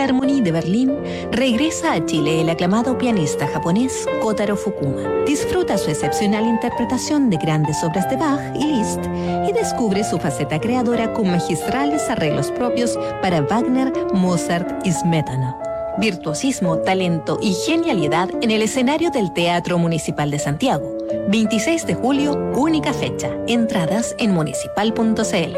Philharmonie de Berlín, regresa a Chile el aclamado pianista japonés Kotaro Fukuma. Disfruta su excepcional interpretación de grandes obras de Bach y Liszt y descubre su faceta creadora con magistrales arreglos propios para Wagner, Mozart y Smetana. Virtuosismo, talento y genialidad en el escenario del Teatro Municipal de Santiago. 26 de julio, única fecha. Entradas en municipal.cl.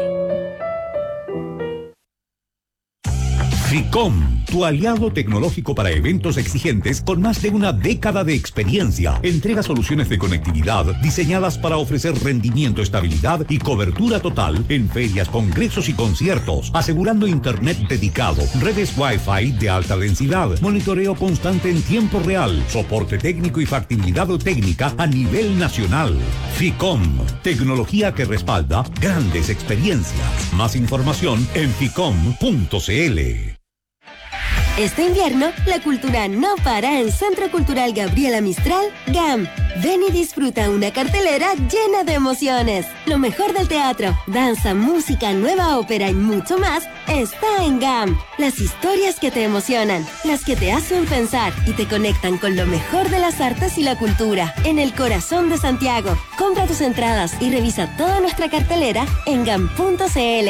FICOM, tu aliado tecnológico para eventos exigentes con más de una década de experiencia. Entrega soluciones de conectividad diseñadas para ofrecer rendimiento, estabilidad y cobertura total en ferias, congresos y conciertos, asegurando internet dedicado, redes Wi-Fi de alta densidad, monitoreo constante en tiempo real, soporte técnico y factibilidad técnica a nivel nacional. FICOM, tecnología que respalda grandes experiencias. Más información en ficom.cl. Este invierno, la cultura no para en Centro Cultural Gabriela Mistral, GAM. Ven y disfruta una cartelera llena de emociones. Lo mejor del teatro, danza, música, nueva ópera y mucho más está en GAM. Las historias que te emocionan, las que te hacen pensar y te conectan con lo mejor de las artes y la cultura. En el corazón de Santiago. Compra tus entradas y revisa toda nuestra cartelera en gam.cl.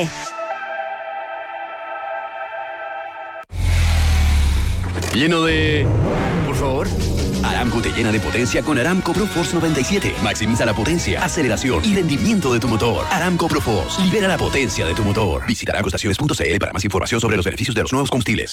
Lleno de... Por favor. Aramco te llena de potencia con Aramco ProForce 97. Maximiza la potencia, aceleración y rendimiento de tu motor. Aramco ProForce. Libera la potencia de tu motor. Visita aramcoestaciones.cl para más información sobre los beneficios de los nuevos combustibles.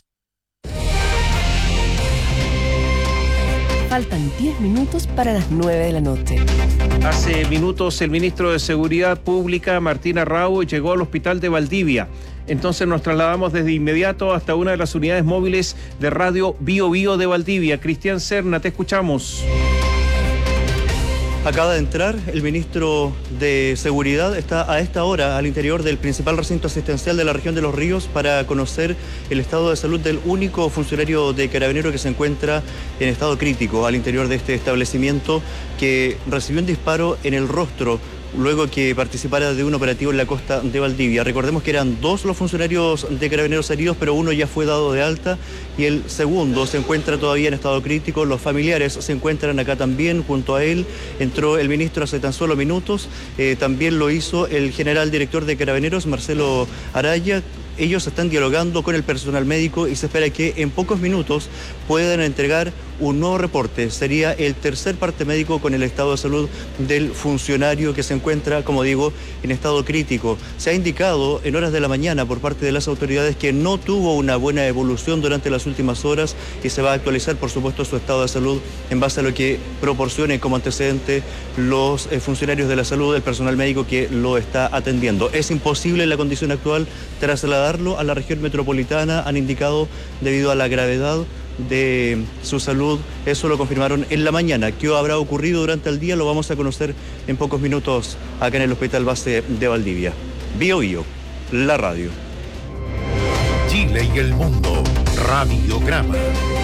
Faltan 10 minutos para las 9 de la noche. Hace minutos el ministro de Seguridad Pública, Martín Arrau, llegó al hospital de Valdivia. Entonces nos trasladamos desde inmediato hasta una de las unidades móviles de Radio Bio Bio de Valdivia. Cristian Serna, te escuchamos. Acaba de entrar el ministro de Seguridad, está a esta hora al interior del principal recinto asistencial de la región de Los Ríos para conocer el estado de salud del único funcionario de Carabineros que se encuentra en estado crítico al interior de este establecimiento, que recibió un disparo en el rostro luego que participara de un operativo en la costa de Valdivia. Recordemos que eran 2 los funcionarios de Carabineros heridos, pero uno ya fue dado de alta y el segundo se encuentra todavía en estado crítico. Los familiares se encuentran acá también junto a él. Entró el ministro hace tan solo minutos, también lo hizo el general director de Carabineros, Marcelo Araya. Ellos están dialogando con el personal médico y se espera que en pocos minutos puedan entregar un nuevo reporte. Sería el tercer parte médico con el estado de salud del funcionario que se encuentra, como digo, en estado crítico. Se ha indicado en horas de la mañana por parte de las autoridades que no tuvo una buena evolución durante las últimas horas y se va a actualizar, por supuesto, su estado de salud en base a lo que proporcionen como antecedente los funcionarios de la salud, el personal médico que lo está atendiendo. Es imposible en la condición actual trasladarlo a la región metropolitana, han indicado, debido a la gravedad de su salud. Eso lo confirmaron en la mañana. ¿Qué habrá ocurrido durante el día? Lo vamos a conocer en pocos minutos acá en el Hospital Base de Valdivia. Bio Bio, la radio. Chile y el mundo, Radiograma.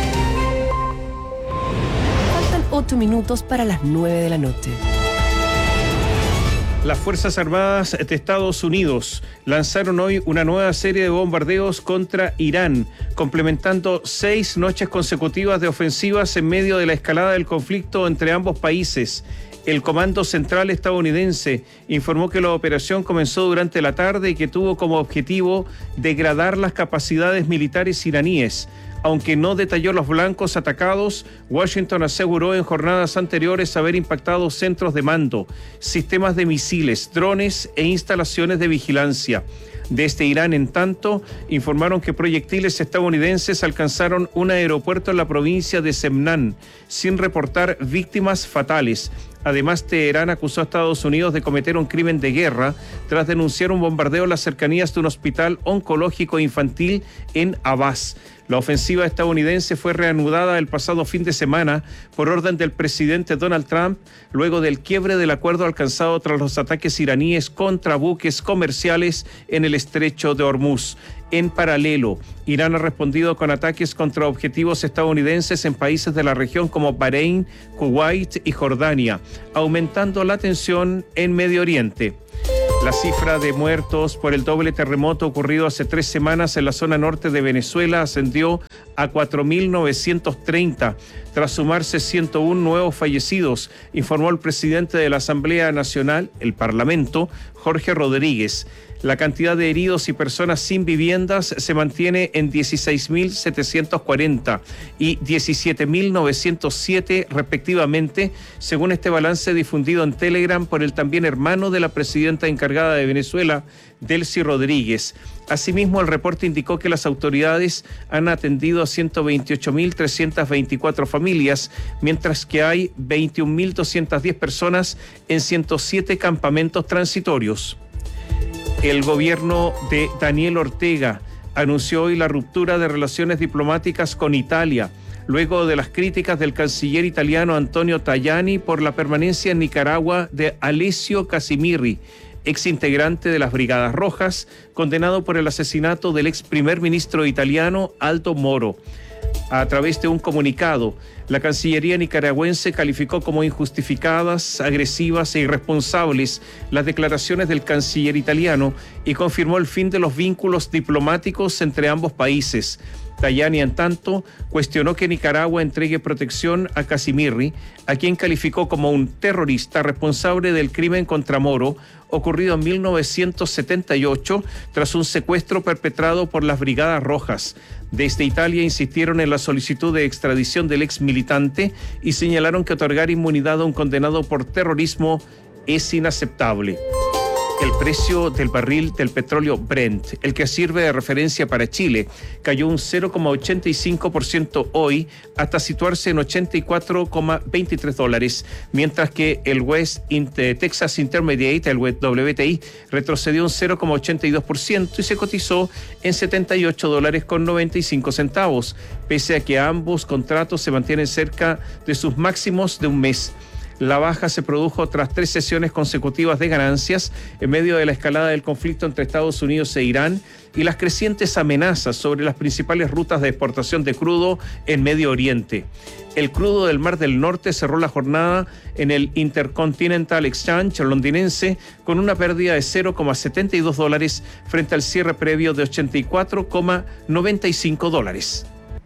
Faltan 8 minutos para las 9 de la noche. Las Fuerzas Armadas de Estados Unidos lanzaron hoy una nueva serie de bombardeos contra Irán, complementando 6 noches consecutivas de ofensivas en medio de la escalada del conflicto entre ambos países. El Comando Central estadounidense informó que la operación comenzó durante la tarde y que tuvo como objetivo degradar las capacidades militares iraníes. Aunque no detalló los blancos atacados, Washington aseguró en jornadas anteriores haber impactado centros de mando, sistemas de misiles, drones e instalaciones de vigilancia. Desde Irán, en tanto, informaron que proyectiles estadounidenses alcanzaron un aeropuerto en la provincia de Semnan, sin reportar víctimas fatales. Además, Teherán acusó a Estados Unidos de cometer un crimen de guerra tras denunciar un bombardeo en las cercanías de un hospital oncológico infantil en Abbas. La ofensiva estadounidense fue reanudada el pasado fin de semana por orden del presidente Donald Trump, luego del quiebre del acuerdo alcanzado tras los ataques iraníes contra buques comerciales en el estrecho de Hormuz. En paralelo, Irán ha respondido con ataques contra objetivos estadounidenses en países de la región como Bahrein, Kuwait y Jordania, aumentando la tensión en Medio Oriente. La cifra de muertos por el doble terremoto ocurrido hace 3 semanas en la zona norte de Venezuela ascendió a 4.930, tras sumarse 101 nuevos fallecidos, informó el presidente de la Asamblea Nacional, el Parlamento, Jorge Rodríguez. La cantidad de heridos y personas sin viviendas se mantiene en 16.740 y 17.907 respectivamente, según este balance difundido en Telegram por el también hermano de la presidenta encargada de Venezuela, Delcy Rodríguez. Asimismo, el reporte indicó que las autoridades han atendido a 128.324 familias, mientras que hay 21.210 personas en 107 campamentos transitorios. El gobierno de Daniel Ortega anunció hoy la ruptura de relaciones diplomáticas con Italia, luego de las críticas del canciller italiano Antonio Tajani por la permanencia en Nicaragua de Alessio Casimirri, exintegrante de las Brigadas Rojas, condenado por el asesinato del ex primer ministro italiano Aldo Moro. A través de un comunicado, la Cancillería nicaragüense calificó como injustificadas, agresivas e irresponsables las declaraciones del canciller italiano y confirmó el fin de los vínculos diplomáticos entre ambos países. Tajani, en tanto, cuestionó que Nicaragua entregue protección a Casimirri, a quien calificó como un terrorista responsable del crimen contra Moro, ocurrido en 1978 tras un secuestro perpetrado por las Brigadas Rojas. Desde Italia insistieron en la solicitud de extradición del ex militante y señalaron que otorgar inmunidad a un condenado por terrorismo es inaceptable. El precio del barril del petróleo Brent, el que sirve de referencia para Chile, cayó un 0,85% hoy hasta situarse en $84,23, mientras que el West Texas Intermediate, el WTI, retrocedió un 0,82% y se cotizó en $78,95, pese a que ambos contratos se mantienen cerca de sus máximos de un mes. La baja se produjo tras 3 sesiones consecutivas de ganancias en medio de la escalada del conflicto entre Estados Unidos e Irán y las crecientes amenazas sobre las principales rutas de exportación de crudo en Medio Oriente. El crudo del Mar del Norte cerró la jornada en el Intercontinental Exchange londinense con una pérdida de $0,72 frente al cierre previo de $84,95.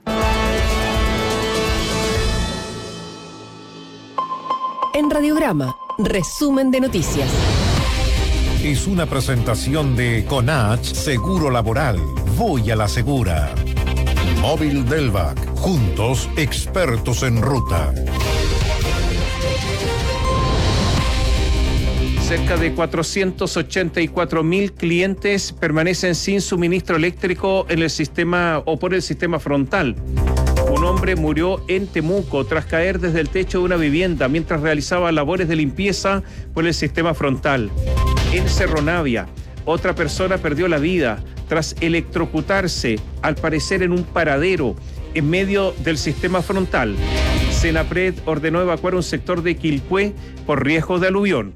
En Radiograma, resumen de noticias. Es una presentación de Conach Seguro Laboral. Voy a la segura. Móvil Delvac. Juntos, expertos en ruta. Cerca de 484.000 clientes permanecen sin suministro eléctrico en el sistema o por el sistema frontal. Un hombre murió en Temuco tras caer desde el techo de una vivienda mientras realizaba labores de limpieza por el sistema frontal. En Cerro Navia, otra persona perdió la vida tras electrocutarse, al parecer en un paradero, en medio del sistema frontal. Senapred ordenó evacuar un sector de Quilpué por riesgo de aluvión.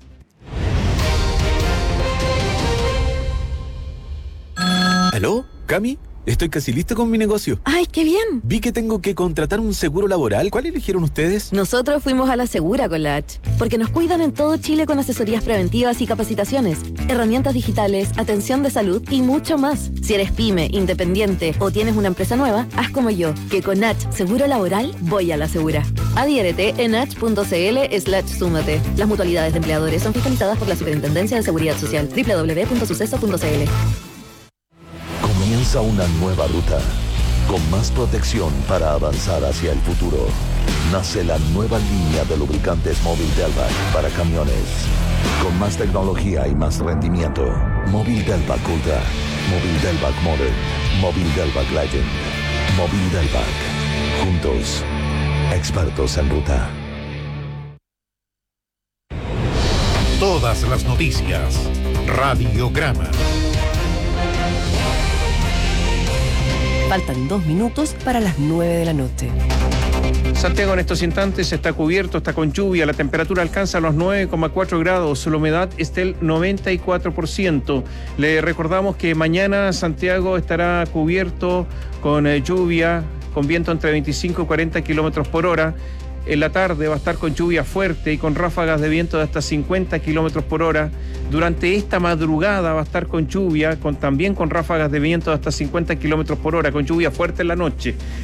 ¿Aló? ¿Cami? Estoy casi listo con mi negocio. ¡Ay, qué bien! Vi que tengo que contratar un seguro laboral. ¿Cuál eligieron ustedes? Nosotros fuimos a la Segura con la H, porque nos cuidan en todo Chile con asesorías preventivas y capacitaciones, herramientas digitales, atención de salud y mucho más. Si eres pyme, independiente o tienes una empresa nueva, haz como yo, que con H Seguro Laboral voy a la Segura. Adhiérete en h.cl/súmate. Las mutualidades de empleadores son fiscalizadas por la Superintendencia de Seguridad Social. www.suceso.cl. Comienza una nueva ruta, con más protección para avanzar hacia el futuro. Nace la nueva línea de lubricantes Móvil Delvac para camiones, con más tecnología y más rendimiento. Móvil Delvac Ultra, Móvil Delvac Modern, Móvil Delvac Legend, Móvil Delvac. Juntos, expertos en ruta. Todas las noticias. Radiograma. Faltan 2 minutos para las 9 de la noche. Santiago en estos instantes está cubierto, está con lluvia, la temperatura alcanza los 9,4 grados, la humedad es del 94%. Le recordamos que mañana Santiago estará cubierto con lluvia, con viento entre 25 y 40 kilómetros por hora. En la tarde va a estar con lluvia fuerte y con ráfagas de viento de hasta 50 kilómetros por hora. Durante esta madrugada va a estar con lluvia, también con ráfagas de viento de hasta 50 kilómetros por hora, con lluvia fuerte en la noche.